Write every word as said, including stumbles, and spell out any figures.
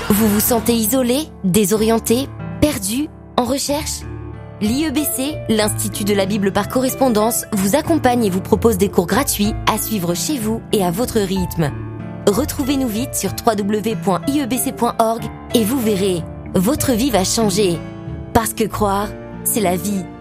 Vous vous sentez isolé, désorienté, perdu, en recherche ? L'I E B C, l'Institut de la Bible par correspondance, vous accompagne et vous propose des cours gratuits à suivre chez vous et à votre rythme. Retrouvez-nous vite sur w w w point i e b c point org et vous verrez, votre vie va changer. Parce que croire, c'est la vie.